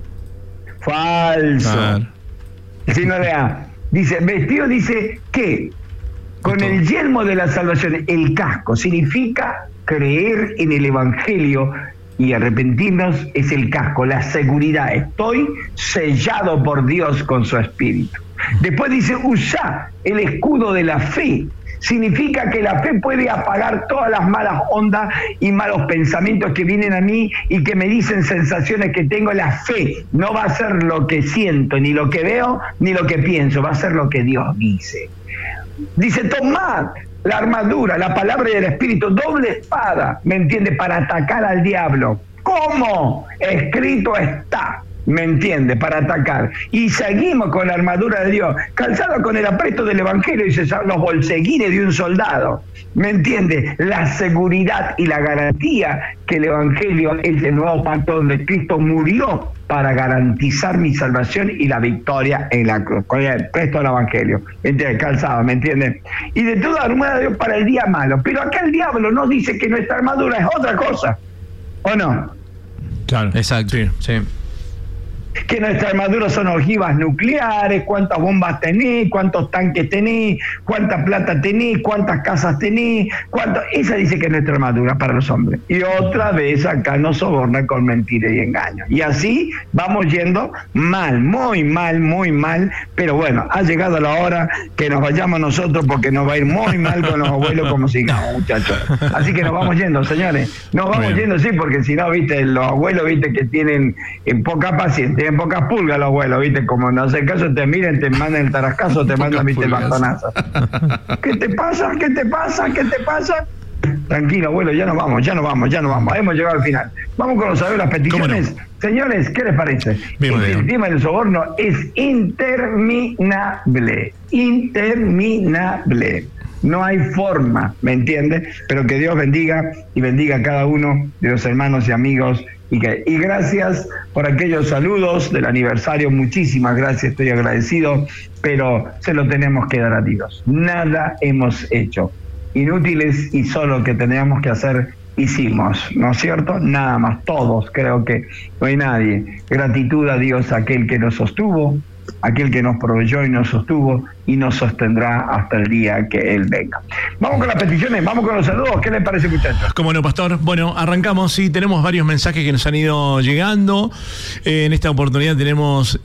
Falso. Claro. Si no lea, dice, vestido, dice, ¿qué? Con el yelmo de la salvación, el casco, significa creer en el evangelio. Y arrepentirnos es el casco, la seguridad. Estoy sellado por Dios con su espíritu. Después dice, usa el escudo de la fe. Significa que la fe puede apagar todas las malas ondas y malos pensamientos que vienen a mí y que me dicen sensaciones que tengo. La fe no va a ser lo que siento, ni lo que veo, ni lo que pienso. Va a ser lo que Dios dice. Dice, tomad la armadura, la palabra del Espíritu, doble espada, ¿me entiende? Para atacar al diablo. ¿Cómo? Escrito está, ¿me entiende? Para atacar. Y seguimos con la armadura de Dios, calzada con el apresto del Evangelio, dice, los bolseguines de un soldado, ¿me entiende? La seguridad y la garantía que el Evangelio es el nuevo pacto donde Cristo murió para garantizar mi salvación y la victoria en la cruz. Con el presto del Evangelio, ¿me entiende? Calzado, ¿me entiende? Y de toda armadura de Dios para el día malo. Pero acá el diablo nos dice que nuestra armadura es otra cosa, ¿o no? Claro, exacto. Sí. Que nuestra armadura son ojivas nucleares, cuántas bombas tenés, cuántos tanques tenés, cuánta plata tenés, cuántas casas tenés, esa dice que es nuestra armadura para los hombres. Y otra vez acá nos soborna con mentira y engaño. Y así vamos yendo mal, muy mal, pero bueno, ha llegado la hora que nos vayamos nosotros porque nos va a ir muy mal con los abuelos como sigamos, muchachos. Así que nos vamos yendo, señores. Nos vamos yendo, sí, porque si no, viste, los abuelos, viste, que tienen poca paciencia. Tienen pocas pulgas los abuelos, ¿viste? Como no hace caso, te miren, te mandan el tarascazo, te mandan, ¿viste? El bastonazo. ¿Qué te pasa? Tranquilo, abuelo, ya nos vamos. Hemos llegado al final. Vamos con las peticiones. No? Señores, ¿qué les parece? El tema del soborno es interminable. No hay forma, ¿me entiende? Pero que Dios bendiga y bendiga a cada uno de los hermanos y amigos. Y gracias por aquellos saludos del aniversario, muchísimas gracias, estoy agradecido, pero se lo tenemos que dar a Dios. Nada hemos hecho, inútiles y solo lo que teníamos que hacer hicimos, ¿no es cierto? Nada más, todos, creo que no hay nadie. Gratitud a Dios, aquel que nos sostuvo, aquel que nos proveyó y nos sostuvo y nos sostendrá hasta el día que Él venga. Vamos con las peticiones, vamos con los saludos. ¿Qué les parece, muchachos? Cómo no, pastor. Bueno, arrancamos. Sí, tenemos varios mensajes que nos han ido llegando. En esta oportunidad tenemos...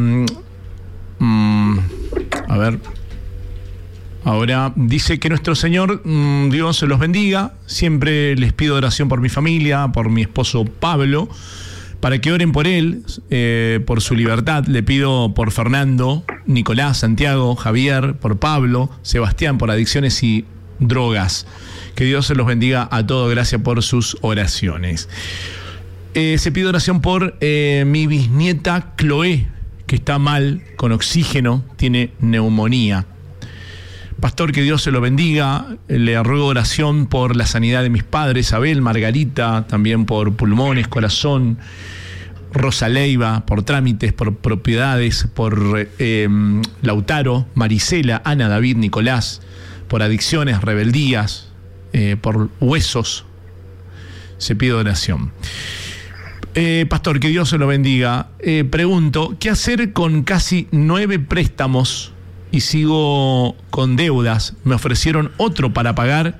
a ver... Ahora dice que nuestro Señor, Dios se los bendiga. Siempre les pido oración por mi familia, por mi esposo Pablo, para que oren por él, por su libertad. Le pido por Fernando, Nicolás, Santiago, Javier, por Pablo, Sebastián, por adicciones y drogas. Que Dios se los bendiga a todos. Gracias por sus oraciones. Se pide oración por mi bisnieta Chloé, que está mal, con oxígeno, tiene neumonía. Pastor, que Dios se lo bendiga. Le ruego oración por la sanidad de mis padres, Abel, Margarita, también por pulmones, corazón, Rosa Leiva, por trámites, por propiedades, por Lautaro, Marisela, Ana, David, Nicolás, por adicciones, rebeldías, por huesos. Se pide oración. Pastor, que Dios se lo bendiga. Pregunto, ¿qué hacer con casi 9 préstamos y sigo con deudas? Me ofrecieron otro para pagar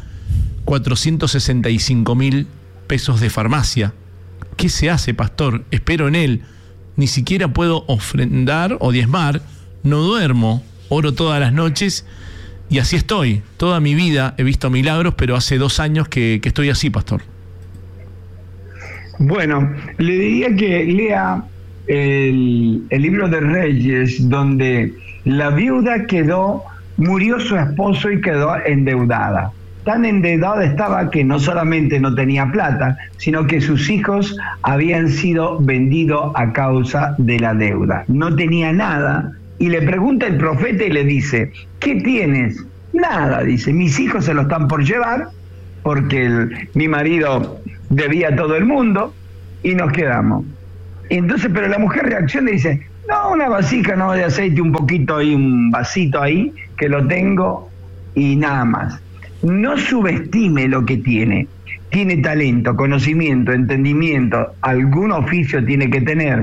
465.000 pesos de farmacia. ¿Qué se hace, pastor? Espero en él. Ni siquiera puedo ofrendar o diezmar. No duermo. Oro todas las noches y así estoy. Toda mi vida he visto milagros, pero hace 2 años que estoy así, pastor. Bueno, le diría que lea el libro de Reyes, donde la viuda murió su esposo y quedó endeudada. tan endeudada estaba que no solamente no tenía plata, sino que sus hijos habían sido vendidos a causa de la deuda. No tenía nada, y le pregunta el profeta y le dice, ¿qué tienes? Nada, dice, mis hijos se lo están por llevar, porque mi marido debía a todo el mundo, y nos quedamos. Entonces, pero la mujer reacciona y dice, no, una vasija no de aceite, un poquito y un vasito ahí, que lo tengo, y nada más. No subestime lo que tiene. Tiene talento, conocimiento, entendimiento, algún oficio tiene que tener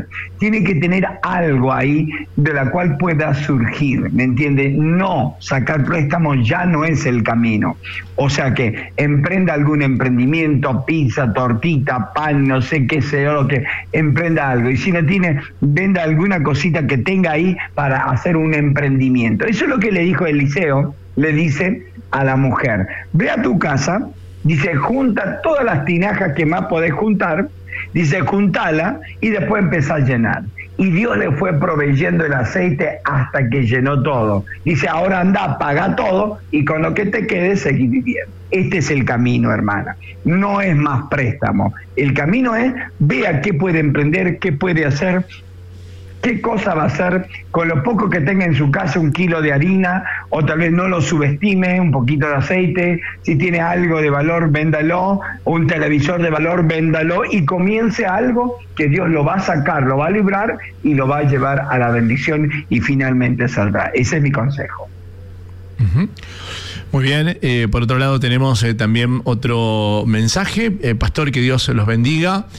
algo ahí de la cual pueda surgir, ¿me entiende? No, sacar préstamos ya no es el camino. O sea que emprenda algún emprendimiento, pizza, tortita, pan, no sé qué sea lo que, emprenda algo. Y si no tiene, venda alguna cosita que tenga ahí para hacer un emprendimiento. Eso es lo que le dijo Eliseo, le dice a la mujer, ve a tu casa, dice, junta todas las tinajas que más podés juntar, dice, juntala y después empezá a llenar. Y Dios le fue proveyendo el aceite hasta que llenó todo. Dice, ahora anda, paga todo y con lo que te quede seguí viviendo. Este es el camino, hermana. No es más préstamo. El camino es, vea qué puede emprender, qué puede hacer, qué cosa va a hacer con lo poco que tenga en su casa, 1 kilo de harina, o tal vez no lo subestime, un poquito de aceite, si tiene algo de valor, véndalo, o un televisor de valor, véndalo, y comience algo que Dios lo va a sacar, lo va a librar y lo va a llevar a la bendición y finalmente saldrá. Ese es mi consejo. Uh-huh. Muy bien, por otro lado tenemos también otro mensaje, pastor, que Dios los bendiga.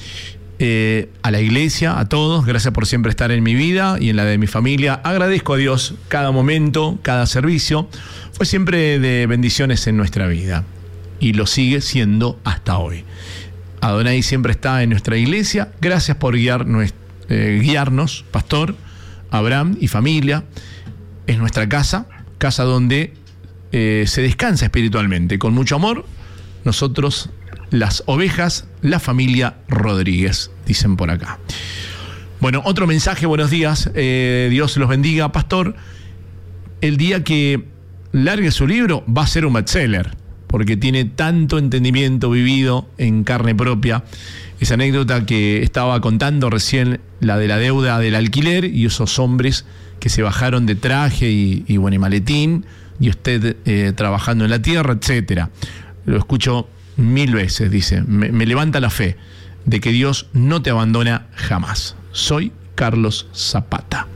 A la iglesia, a todos, gracias por siempre estar en mi vida y en la de mi familia. Agradezco a Dios cada momento, cada servicio. Fue siempre de bendiciones en nuestra vida y lo sigue siendo hasta hoy. Adonai siempre está en nuestra iglesia. Gracias por guiarnos, pastor, Abraham y familia. Es nuestra casa donde se descansa espiritualmente. Con mucho amor, nosotros, las ovejas, la familia Rodríguez, dicen por acá. Bueno, otro mensaje, buenos días, Dios los bendiga, pastor. El día que largue su libro va a ser un bestseller, porque tiene tanto entendimiento vivido en carne propia. Esa anécdota que estaba contando recién, la de la deuda del alquiler y esos hombres que se bajaron de traje y bueno, y maletín, y usted trabajando en la tierra, etcétera. Lo escucho 1000 veces, dice, me levanta la fe de que Dios no te abandona jamás. Soy Carlos Zapata.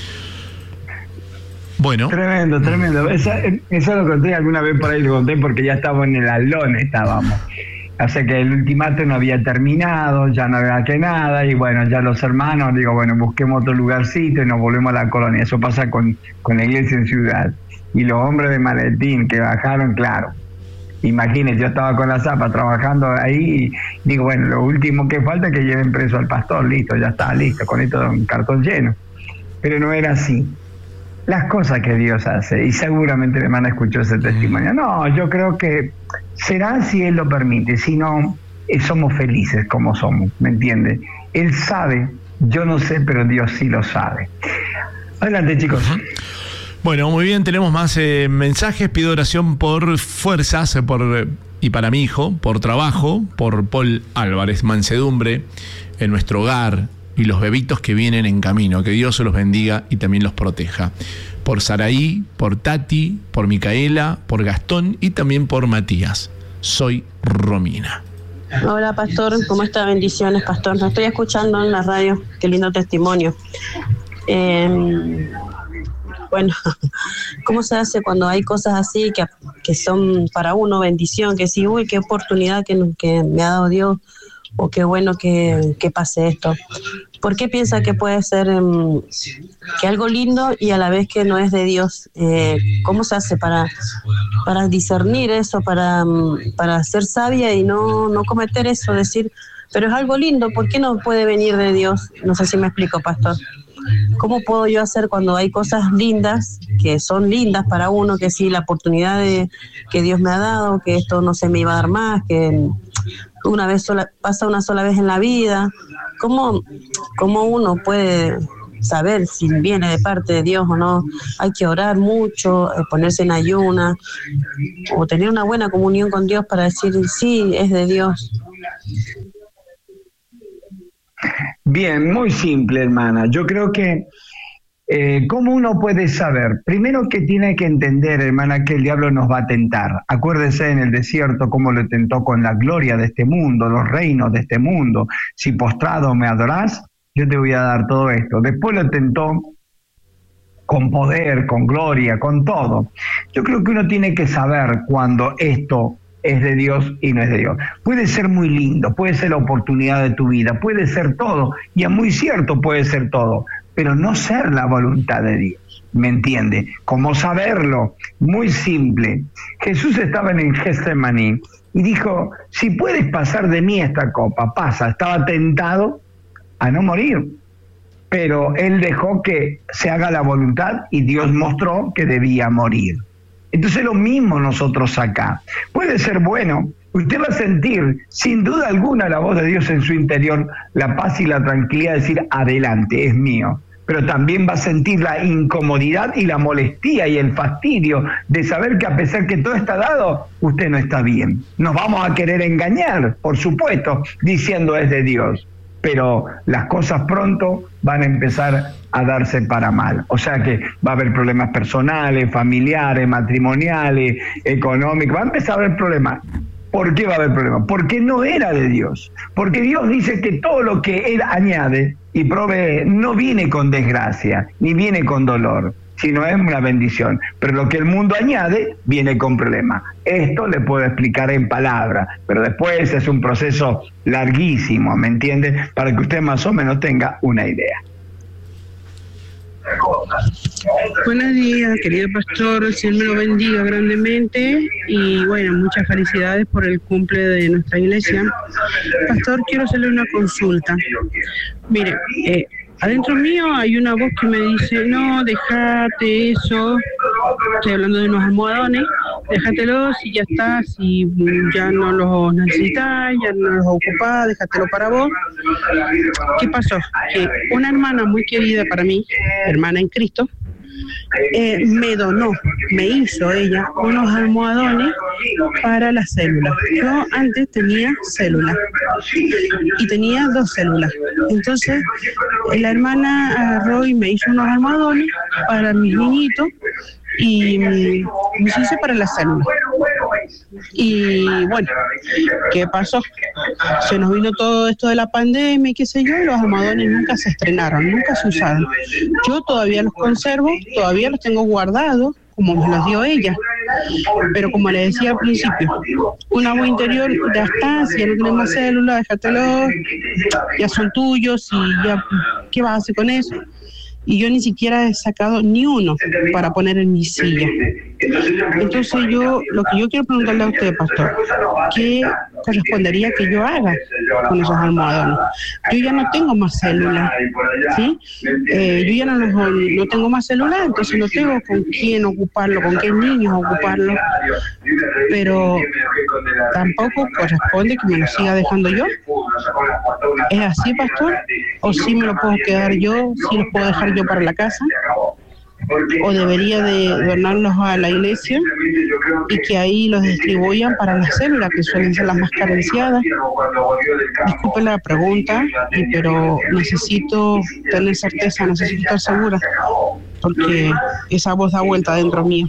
Bueno. Tremendo. Eso lo conté alguna vez por ahí, lo conté porque ya estaba en el alón, estábamos. O sea que el ultimato no había terminado, ya no había que nada, y bueno, ya los hermanos, digo, bueno, busquemos otro lugarcito y nos volvemos a la colonia. Eso pasa con la iglesia en ciudad. Y los hombres de maletín que bajaron, claro. Imagínense, yo estaba con la zapa trabajando ahí y digo, bueno, lo último que falta es que lleven preso al pastor, listo, ya está, listo, con esto un cartón lleno. Pero no era así. Las cosas que Dios hace, y seguramente mi hermana escuchó ese testimonio. No, yo creo que será si Él lo permite, si no, somos felices como somos, ¿me entiende? Él sabe, yo no sé, pero Dios sí lo sabe. Adelante, chicos. Bueno, muy bien, tenemos más mensajes. Pido oración por fuerzas y para mi hijo, por trabajo, por Paul Álvarez, mansedumbre en nuestro hogar y los bebitos que vienen en camino. Que Dios se los bendiga y también los proteja. Por Saraí, por Tati, por Micaela, por Gastón y también por Matías. Soy Romina. Hola, pastor, ¿cómo está? Bendiciones, pastor. Lo estoy escuchando en la radio. Qué lindo testimonio. Bueno, ¿cómo se hace cuando hay cosas así que son para uno bendición? Que sí, uy, qué oportunidad que me ha dado Dios, o qué bueno que pase esto. ¿Por qué piensa que puede ser que algo lindo y a la vez que no es de Dios? ¿Cómo se hace para discernir eso, para ser sabia y no cometer eso? Decir, pero es algo lindo, ¿por qué no puede venir de Dios? No sé si me explico, pastor. ¿Cómo puedo yo hacer cuando hay cosas lindas, que son lindas para uno, que sí, la oportunidad que Dios me ha dado, que esto no se me iba a dar más, que pasa una sola vez en la vida? ¿Cómo uno puede saber si viene de parte de Dios o no. Hay que orar mucho, ponerse en ayuna o tener una buena comunión con Dios para decir sí, es de Dios. Bien, muy simple, hermana. Yo creo que ¿cómo uno puede saber? Primero que tiene que entender, hermana, que el diablo nos va a tentar. Acuérdese en el desierto cómo lo tentó con la gloria de este mundo, los reinos de este mundo. Si postrado me adorás, yo te voy a dar todo esto. Después lo tentó con poder, con gloria, con todo. Yo creo que uno tiene que saber cuando esto es de Dios y no es de Dios. Puede ser muy lindo, puede ser la oportunidad de tu vida, puede ser todo, y es muy cierto, puede ser todo, pero no ser la voluntad de Dios, ¿me entiende? ¿Cómo saberlo? Muy simple. Jesús estaba en el Getsemaní y dijo, si puedes pasar de mí esta copa, pasa. Estaba tentado a no morir, pero él dejó que se haga la voluntad y Dios mostró que debía morir. Entonces lo mismo nosotros acá. Puede ser bueno, usted va a sentir sin duda alguna la voz de Dios en su interior, la paz y la tranquilidad de decir, adelante, es mío. Pero también va a sentir la incomodidad y la molestia y el fastidio de saber que a pesar que todo está dado, usted no está bien. Nos vamos a querer engañar, por supuesto, diciendo es de Dios. Pero las cosas pronto van a empezar a darse para mal. O sea que va a haber problemas personales, familiares, matrimoniales, económicos, va a empezar a haber problemas. ¿Por qué va a haber problemas? Porque no era de Dios. Porque Dios dice que todo lo que Él añade y provee no viene con desgracia, ni viene con dolor, sino es una bendición. Pero lo que el mundo añade viene con problemas. Esto le puedo explicar en palabras, pero después es un proceso larguísimo, ¿me entiende? Para que usted más o menos tenga una idea. Buenos días, querido pastor, el Señor me lo bendiga grandemente y bueno, muchas felicidades por el cumple de nuestra iglesia. Pastor, quiero hacerle una consulta. Mire, adentro mío hay una voz que me dice, no, déjate eso, estoy hablando de unos almohadones, déjatelos y ya está, si ya no los necesitas, ya no los ocupás, déjatelo para vos. ¿Qué pasó? Que una hermana muy querida para mí, hermana en Cristo, me donó, me hizo ella unos almohadones para las células. Yo antes tenía células y tenía 2 células. Entonces la hermana agarró y me hizo unos almohadones para mis niñitos y me hice para las células. Y bueno, ¿qué pasó? Se nos vino todo esto de la pandemia y qué sé yo, y los almohadones nunca se estrenaron, nunca se usaron. Yo todavía los conservo, todavía los tengo guardados, como me los dio ella. Pero como le decía al principio, una voz interior, ya está, si ya no tenemos células, déjatelos, ya son tuyos y ya, ¿qué vas a hacer con eso? Y yo ni siquiera he sacado ni uno para poner en mi silla. Entonces lo que yo quiero preguntarle a usted, pastor, ¿qué correspondería que yo haga con esos almohadones? Yo ya no tengo más células, ¿sí? Yo ya no tengo más celular, entonces no tengo con quién ocuparlo, con qué niños ocuparlo, pero tampoco corresponde que me lo siga dejando yo. ¿Es así, pastor? ¿O sí me lo puedo quedar yo, sí los puedo dejar yo para la casa? ¿O debería de donarlos a la iglesia y que ahí los distribuyan para las células, que suelen ser las más carenciadas? Disculpe la pregunta, pero necesito tener certeza, necesito estar segura, porque esa voz da vuelta dentro mío.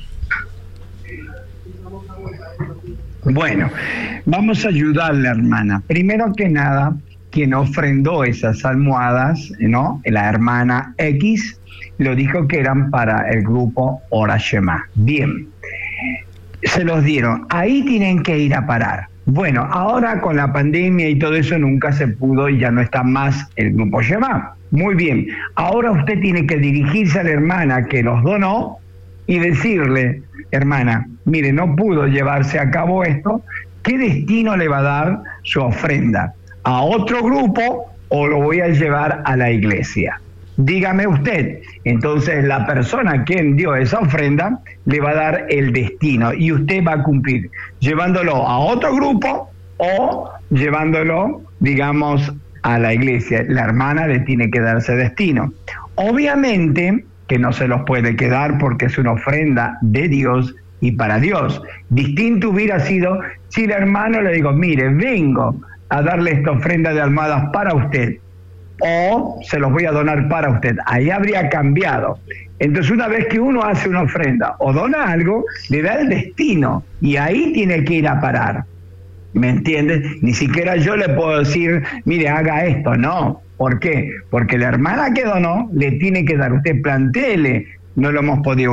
Bueno, vamos a ayudarle, hermana. Primero que nada, quien ofrendó esas almohadas, ¿no? La hermana X, lo dijo que eran para el grupo Ora Shema. Bien, se los dieron. Ahí tienen que ir a parar. Bueno, ahora con la pandemia y todo eso nunca se pudo y ya no está más el grupo Shema. Muy bien, ahora usted tiene que dirigirse a la hermana que los donó y decirle, hermana, mire, no pudo llevarse a cabo esto, ¿qué destino le va a dar su ofrenda? ¿A otro grupo o lo voy a llevar a la iglesia? Dígame usted. Entonces la persona a quien dio esa ofrenda le va a dar el destino y usted va a cumplir llevándolo a otro grupo o llevándolo, digamos, a la iglesia. La hermana le tiene que dar ese destino. Obviamente que no se los puede quedar porque es una ofrenda de Dios y para Dios. Distinto hubiera sido si el hermano le digo, mire, vengo a darle esta ofrenda de almohadas para usted, o se los voy a donar para usted. Ahí habría cambiado. Entonces, una vez que uno hace una ofrenda o dona algo, le da el destino y ahí tiene que ir a parar. ¿Me entiendes? Ni siquiera yo le puedo decir, mire, haga esto. No. ¿Por qué? Porque la hermana que donó le tiene que dar. Usted plantéele, no lo hemos podido